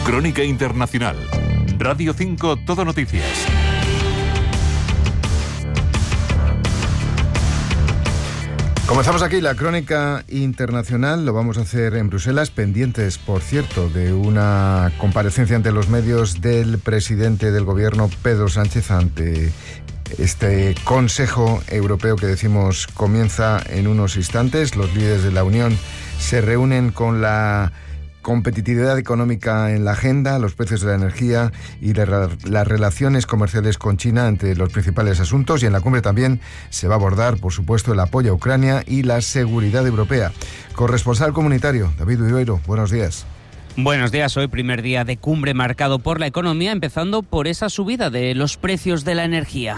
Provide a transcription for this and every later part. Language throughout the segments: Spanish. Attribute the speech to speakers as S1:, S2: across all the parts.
S1: Crónica Internacional. Radio 5 Todo Noticias.
S2: Comenzamos aquí la crónica internacional, lo vamos a hacer en Bruselas, pendientes, por cierto, de una comparecencia ante los medios del presidente del gobierno, Pedro Sánchez, ante este Consejo Europeo que decimos comienza en unos instantes. Los líderes de la Unión se reúnen con la competitividad económica en la agenda, los precios de la energía y las relaciones comerciales con China entre los principales asuntos, y en la cumbre también se va a abordar, por supuesto, el apoyo a Ucrania y la seguridad europea. Corresponsal comunitario, David Uiroiro, buenos días.
S3: Buenos días, hoy primer día de cumbre marcado por la economía, empezando por esa subida de los precios de la energía.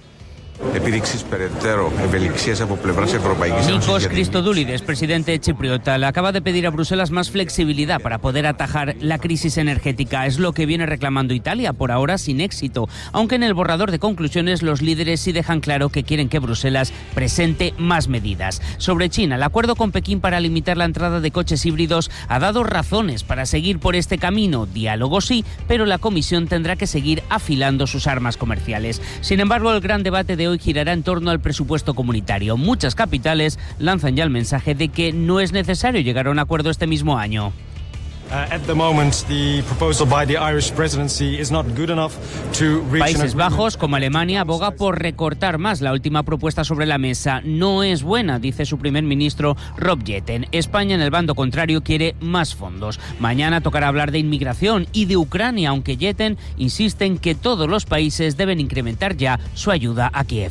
S3: Nikos Christodoulidis, presidente chipriota, le acaba de pedir a Bruselas más flexibilidad para poder atajar la crisis energética. Es lo que viene reclamando Italia, por ahora sin éxito, aunque en el borrador de conclusiones los líderes sí dejan claro que quieren que Bruselas presente más medidas. Sobre China, el acuerdo con Pekín para limitar la entrada de coches híbridos ha dado razones para seguir por este camino. Diálogo sí, pero la Comisión tendrá que seguir afilando sus armas comerciales. Sin embargo, el gran debate de hoy girará en torno al presupuesto comunitario. Muchas capitales lanzan ya el mensaje de que no es necesario llegar a un acuerdo este mismo año. Países Bajos, como Alemania, aboga por recortar más. La última propuesta sobre la mesa no es buena, dice su primer ministro Rob Jetten. España, en el bando contrario, quiere más fondos. Mañana tocará hablar de inmigración y de Ucrania, aunque Jetten insiste en que todos los países deben incrementar ya su ayuda a Kiev.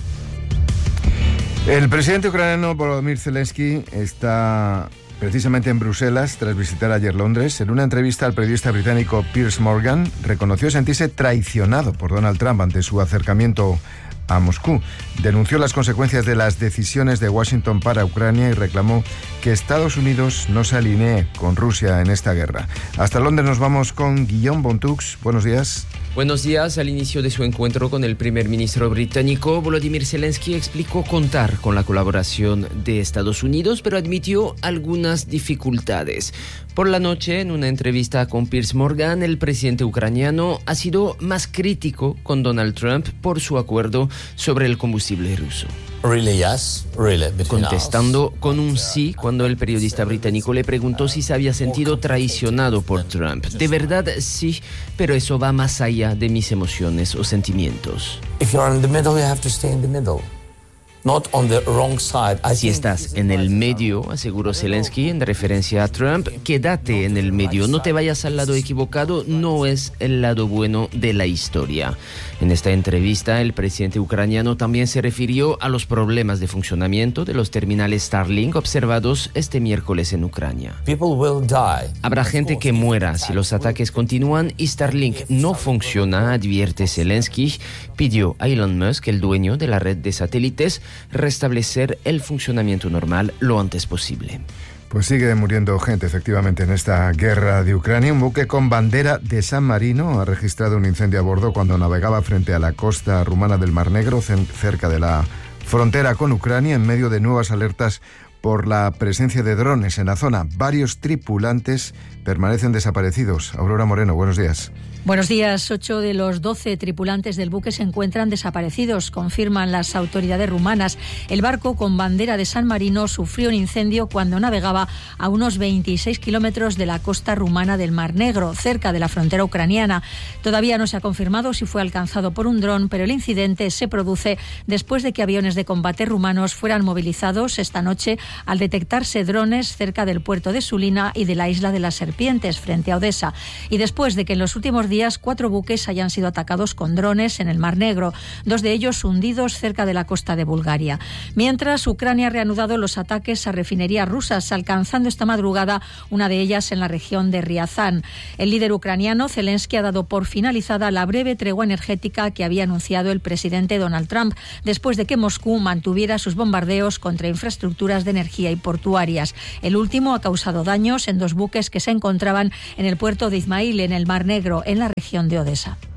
S2: El presidente ucraniano Volodymyr Zelensky está precisamente en Bruselas, tras visitar ayer Londres. En una entrevista al periodista británico Piers Morgan, reconoció sentirse traicionado por Donald Trump ante su acercamiento a Moscú. Denunció las consecuencias de las decisiones de Washington para Ucrania y reclamó que Estados Unidos no se alinee con Rusia en esta guerra. Hasta Londres nos vamos con Guillaume Bontux. Buenos días.
S4: Buenos días. Al inicio de su encuentro con el primer ministro británico, Volodymyr Zelensky explicó contar con la colaboración de Estados Unidos, pero admitió algunas dificultades. Por la noche, en una entrevista con Piers Morgan, el presidente ucraniano ha sido más crítico con Donald Trump por su acuerdo sobre el combustible ruso. Contestando con un sí cuando el periodista británico le preguntó si se había sentido traicionado por Trump. De verdad sí, pero eso va más allá de mis emociones o sentimientos. Si estás en el medio, aseguró Zelensky en referencia a Trump, quédate en el medio, no te vayas al lado equivocado, no es el lado bueno de la historia. En esta entrevista, el presidente ucraniano también se refirió a los problemas de funcionamiento de los terminales Starlink observados este miércoles en Ucrania. Habrá gente que muera si los ataques continúan y Starlink no funciona, advierte Zelensky. Pidió a Elon Musk, el dueño de la red de satélites, restablecer el funcionamiento normal lo antes posible.
S2: Pues sigue muriendo gente, efectivamente, en esta guerra de Ucrania. Un buque con bandera de San Marino ha registrado un incendio a bordo cuando navegaba frente a la costa rumana del Mar Negro, cerca de la frontera con Ucrania, en medio de nuevas alertas por la presencia de drones en la zona. Varios tripulantes permanecen desaparecidos. Aurora Moreno, buenos días.
S5: Buenos días. 8 de los 12 tripulantes del buque se encuentran desaparecidos, confirman las autoridades rumanas. El barco con bandera de San Marino sufrió un incendio cuando navegaba a unos 26 kilómetros de la costa rumana del Mar Negro, cerca de la frontera ucraniana. Todavía no se ha confirmado si fue alcanzado por un dron, pero el incidente se produce después de que aviones de combate rumanos fueran movilizados esta noche al detectarse drones cerca del puerto de Sulina y de la isla de las Serpientes, frente a Odesa, y después de que en los últimos días 4 buques hayan sido atacados con drones en el Mar Negro, 2 de ellos hundidos cerca de la costa de Bulgaria. Mientras, Ucrania ha reanudado los ataques a refinerías rusas, alcanzando esta madrugada una de ellas en la región de Riazán. El líder ucraniano, Zelensky, ha dado por finalizada la breve tregua energética que había anunciado el presidente Donald Trump, después de que Moscú mantuviera sus bombardeos contra infraestructuras de energía y portuarias. El último ha causado daños en 2 buques que se encontraban en el puerto de Izmail, en el Mar Negro, en la región de Odesa.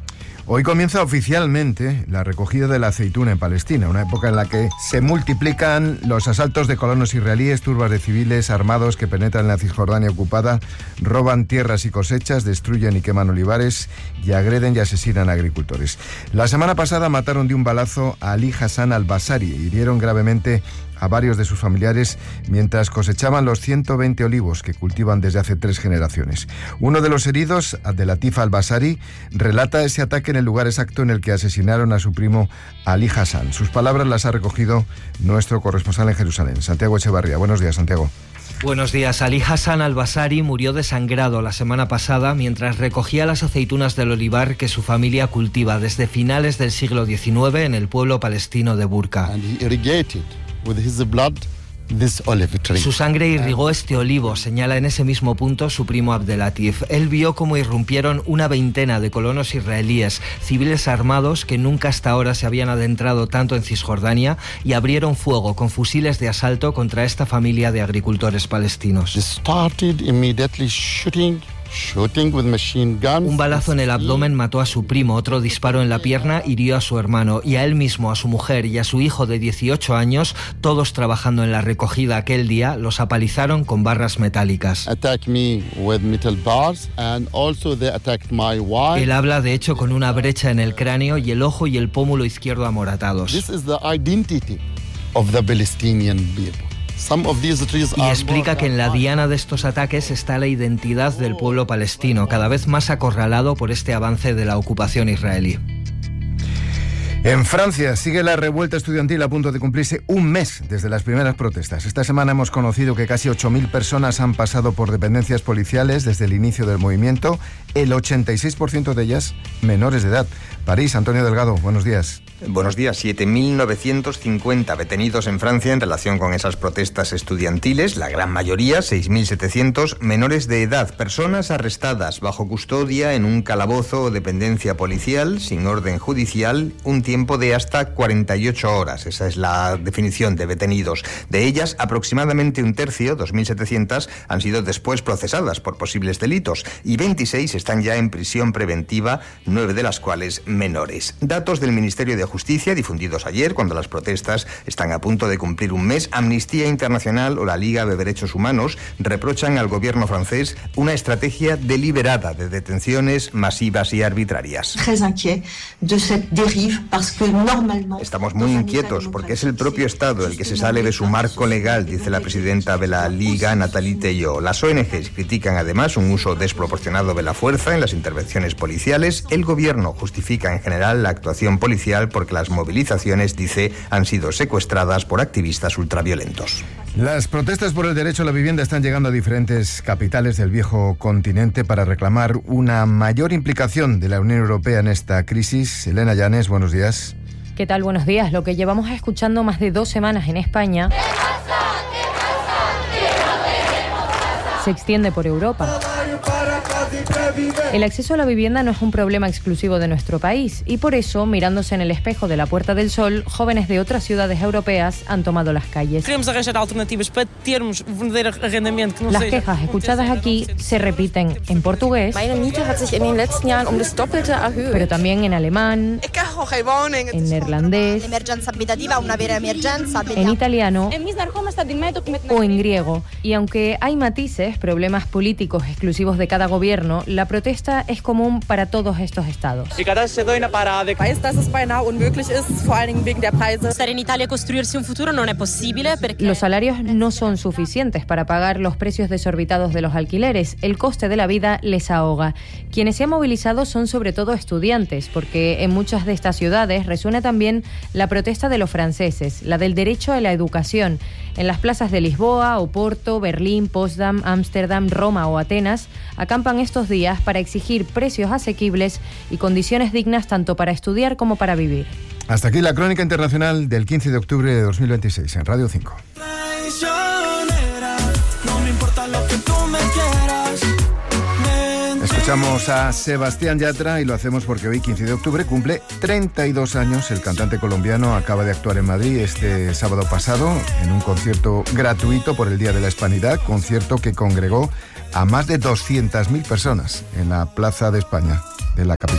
S2: Hoy comienza oficialmente la recogida de la aceituna en Palestina, una época en la que se multiplican los asaltos de colonos israelíes, turbas de civiles armados que penetran en la Cisjordania ocupada, roban tierras y cosechas, destruyen y queman olivares y agreden y asesinan a agricultores. La semana pasada mataron de un balazo a Ali Hassan al-Basari y hirieron gravemente a varios de sus familiares mientras cosechaban los 120 olivos que cultivan desde hace 3 generaciones. Uno de los heridos, Abdelatif al-Basari, relata ese ataque en el lugar exacto en el que asesinaron a su primo Ali Hassan. Sus palabras las ha recogido nuestro corresponsal en Jerusalén, Santiago Echevarría. Buenos días, Santiago.
S6: Buenos días. Ali Hassan al-Basari murió desangrado la semana pasada mientras recogía las aceitunas del olivar que su familia cultiva desde finales del siglo XIX en el pueblo palestino de Burka. Su sangre irrigó este olivo, señala en ese mismo punto su primo Abdelatif. Él vio cómo irrumpieron una veintena de colonos israelíes, civiles armados que nunca hasta ahora se habían adentrado tanto en Cisjordania, y abrieron fuego con fusiles de asalto contra esta familia de agricultores palestinos. Un balazo en el abdomen mató a su primo, otro disparo en la pierna hirió a su hermano y a él mismo, a su mujer y a su hijo de 18 años, todos trabajando en la recogida aquel día, los apalizaron con barras metálicas. Él habla de hecho con una brecha en el cráneo y el ojo y el pómulo izquierdo amoratados. Y explica que en la diana de estos ataques está la identidad del pueblo palestino, cada vez más acorralado por este avance de la ocupación israelí.
S2: En Francia sigue la revuelta estudiantil a punto de cumplirse un mes desde las primeras protestas. Esta semana hemos conocido que casi 8.000 personas han pasado por dependencias policiales desde el inicio del movimiento, el 86% de ellas menores de edad. París, Antonio Delgado, buenos días.
S7: Buenos días. 7.950 detenidos en Francia en relación con esas protestas estudiantiles, la gran mayoría, 6.700, menores de edad, personas arrestadas bajo custodia en un calabozo o dependencia policial sin orden judicial, un tiempo de hasta 48 horas. Esa es la definición de detenidos. De ellas, aproximadamente un tercio, 2.700, han sido después procesadas por posibles delitos y 26 están ya en prisión preventiva, 9 de las cuales menores. Datos del Ministerio de Justicia difundidos ayer, cuando las protestas están a punto de cumplir un mes. Amnistía Internacional o la Liga de Derechos Humanos reprochan al gobierno francés una estrategia deliberada de detenciones masivas y arbitrarias. Estamos muy inquietos porque es el propio Estado el que se sale de su marco legal, dice la presidenta de la Liga, Nathalie Tellot. Las ONGs critican además un uso desproporcionado de la fuerza en las intervenciones policiales. El gobierno justifica en general la actuación policial porque las movilizaciones, dice, han sido secuestradas por activistas ultraviolentos.
S2: Las protestas por el derecho a la vivienda están llegando a diferentes capitales del viejo continente para reclamar una mayor implicación de la Unión Europea en esta crisis. Elena Llanes, buenos días.
S8: ¿Qué tal? Buenos días. Lo que llevamos escuchando más de 2 semanas en España se extiende por Europa. El acceso a la vivienda no es un problema exclusivo de nuestro país y por eso, mirándose en el espejo de la Puerta del Sol, jóvenes de otras ciudades europeas han tomado las calles. Las quejas escuchadas aquí se repiten en portugués, pero también en alemán, en neerlandés, en italiano o en griego. Y aunque hay matices, problemas políticos exclusivos de cada gobierno, la protesta es común para todos estos estados.
S9: Estar en Italia y construirse un futuro no es posible porque
S8: los salarios no son suficientes para pagar los precios desorbitados de los alquileres. El coste de la vida les ahoga. Quienes se han movilizado son sobre todo estudiantes, porque en muchas de estas ciudades resuena también la protesta de los franceses, la del derecho a la educación. En las plazas de Lisboa, Oporto, Berlín, Potsdam, Ámsterdam, Roma o Atenas acampan estos días para exigir precios asequibles y condiciones dignas tanto para estudiar como para vivir.
S2: Hasta aquí la crónica internacional del 15 de octubre de 2026 en Radio 5. Escuchamos a Sebastián Yatra y lo hacemos porque hoy, 15 de octubre, cumple 32 años. El cantante colombiano acaba de actuar en Madrid este sábado pasado en un concierto gratuito por el Día de la Hispanidad, concierto que congregó a más de 200.000 personas en la Plaza de España de la capital.